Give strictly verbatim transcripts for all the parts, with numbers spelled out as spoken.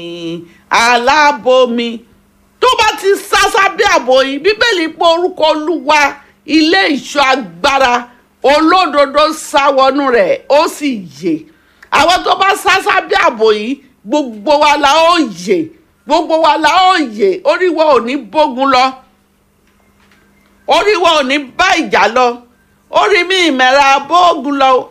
aláàbò mi tó bá ti sá sábẹ́ ààbò yìí bíbélì pé orúkọ olúwa ilé ìṣọ́ agbára olódodo sá wọnú rẹ̀ ó sì yè. àwọn tó bá sá sábẹ́ ààbò yìí gbogbo wa la ó yè gbogbo wa la ó yè orí wa ò ní bógun lọ orí wa ò ní bá ìjà lọ orí mi ìmẹ̀ra bógun lọ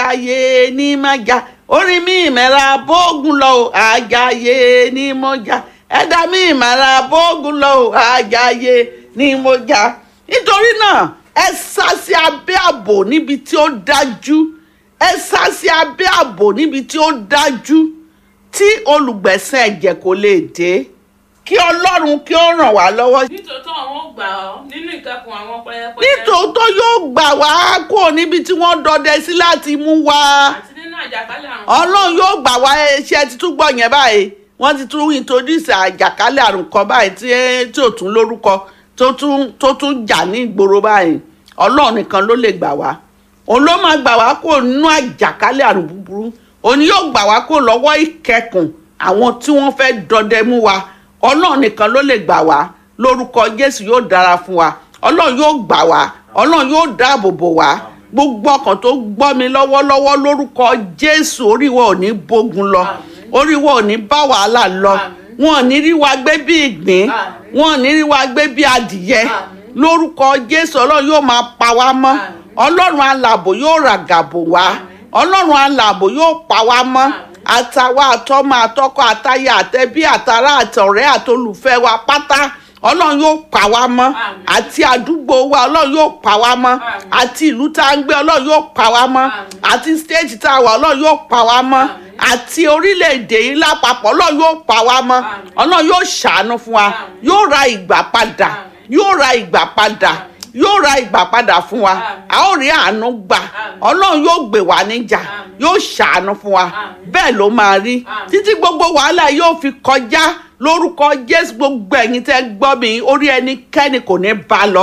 àjàyè ní májà orí mi ìmẹ̀ra bógun lọ àjàyè ní mọ́jà ẹ̀dá mi ìmẹ̀ra bógun lọ àjàyè ní mọ́jà. nítorí náà ẹ sá sí abẹ́ ààbò níbi tí ó dájú ẹ sá sí abẹ́ ààbò níbi tí ó dájú tí olùgbẹ̀san ẹ̀jẹ̀ kò lè dé kí ọlọ́run kí ó ràn wá lọ́wọ́. nítòótọ́ àwọn gbà ọ́ nínú ìkẹ́kùn àwọn pẹyẹpẹyẹ. nítòótọ́ yóò gbà wá kó níbi tí wọ́n dọdẹ sí láti mú wá. àti nínú àjàkálẹ̀ àrùn. ọlọ́run yóò gbà wá iṣẹ́ títún gbọ́ yẹn báyìí wọ́n ti tún introduce àjàkálẹ̀ àrùn kan báyìí tí tí ò tún lórúkọ tó tún tó tún jà ní ìgboro báyìí ọlọ́run nìkan ló lè gbà wá òun ló máa gbà wá kó nínú àjàkálẹ̀ àrùn búburú òun yóò gbà wá kó lọ́wọ́ ìkẹkùn àwọn tí wọ́n fẹ́ dọdẹ mú wa ọlọ́run nìkan ló lè gbà wá lórúkọ jésù yóò dára fún wa ọlọ́run yóò gbà wá ọlọ́run yóò dáàbò bò wá gbogbo ọkàn tó gbọ́ mi lọ́wọ́lọ́wọ́ lórúkọ jésù oríwọ̀ ò ní bógun lọ oríwọ̀ ò ní bá wàhálà lọ wọn ò ní rí wa gbé bí ìgbín wọn ò ní rí wa gbé bí adìyẹ lórúkọ jésù ọlọ́run yóò máa pa wá mọ́ ọlọ́run alààbò yóò ràgàbò wá ọlọ́run alààbò yóò pa wá mọ́ àtàwa àtọmọ àtọkọ àtaya àtẹbí àtàrà àtọ̀rẹ́ àtolùfẹ́ wa pátá ọlọ́run yóò pa wá mọ́ àti àdúgbò wa ọlọ́run yóò pa wá mọ́ àti ìlú tá a ń gbé ọlọ́run yóò pa wá mọ́ àti stéèjì tá a wà ọlọ́run yóò pa wá mọ́ àti orílẹ̀-èdè yìí lápapọ̀ ọlọ́run yóò pa wá mọ́ ọlọ́run yóò ṣàánú fún wa yóò ra ìgbà padà yóò ra ìgbà padà yóò ra ìgbà padà fún wa a ó rí àánú gbà ọlọ́run yóò gbè wá níjà yóò ṣàánú fún wa bẹ́ẹ̀ ló máa rí títí gbogbo wàhálà yóò fi kọjá lórúkọ jésù gbogbo ẹ̀yin tẹ́ gbọ́ mi orí ẹnikẹ́ni kò ní bá lọ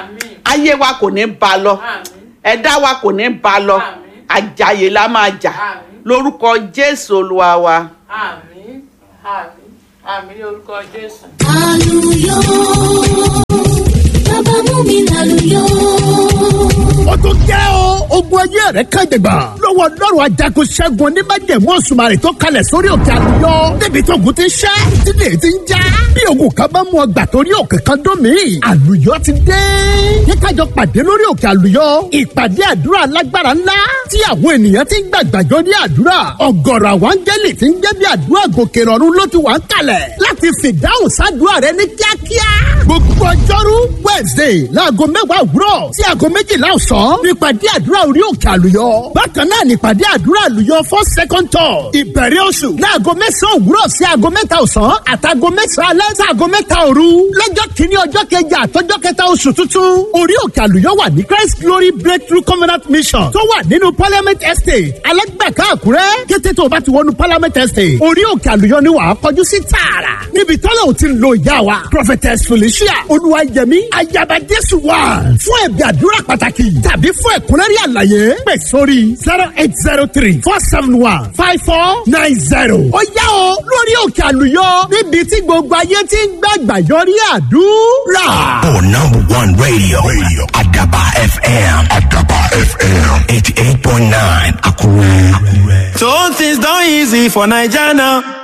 ayé wa kò ní bá lọ ẹ̀dá wa kò ní bá lọ àjàyè la máa jà lórúkọ jésù olúwa wa. àmín àmín àmín lórúkọ jésù. àlùyọ bàbá mú mi lálùyọ. ó tún jẹ́ o ogun ayé rẹ̀ kàjẹ̀gbà lọ́wọ́ lọ́rùn ajagun ṣẹ́gun oníbàjẹ́mú òṣùmàrè tó kalẹ̀ sórí òkè àlùyọ débi tó ogun ti ń ṣẹ́ tílé ti ń já bí ogun kan bá mú ọgbà torí òkè kan dún mí àlùyọ ti dé kíkájọ pàdé lórí òkè àlùyọ ìpàdé àdúrà alágbára ńlá tí àwọn ènìyàn ti ń gbàgbàjọ ní àdúrà ọ̀gọ̀rọ̀ àwọn áńgẹ́lì ti ń jẹ́ bí àdúrà gòkè rọ̀rùn ló ti wà ń kalẹ̀ láti fìdáhùn sádùúrà rẹ ní kíákíá gbogbo ọjọ́rú wednesday láago mẹ́wàá òwúrọ̀ sí aago méjìlá ọ̀sán nípàdé àdúrà orí òkè àlùyọ bákan náà nípàdé àdúrà àlùyọ for second tour ìbẹ̀rẹ̀ oṣù láago mẹ́sàn-án òwúrọ̀ sí aago mẹ́ta ọ̀sán àtàgo mẹ́sàn-án alẹ́ sí aago mẹ́ta òru lọ́jọ́ kìíní ọjọ́ kẹjà àtọ́jọ́ kẹta oṣù tuntun orí òkè àlùyọ wà ní christ glory breakthrough covenant mission tó wà nínú parliament estate alẹ́gbẹ̀ká àkúrẹ́ kété tó o bá ti wọnú parliament estate orí òkè àlùyọ ni wàá kọjú sí tààrà níbi tọ́lá ò ti lo ìyá wa prophetess felicia olúwayẹmí ayaba jésù wà fún ẹ̀bí àdúrà pàtàkì tàbí fún ẹ̀kúnrẹ́rì àlàyé pè sórí zero eight zero three four seven one five four nine zero. ó yá o lórí òkè àlùyọ níbi tí gbogbo ayé ti ń gbàgbà yọrí àdúrà. For number one radio, radio. Adaba F M. Adaba F M. eighty-eight point nine. Akure. So things done easy for Naija now.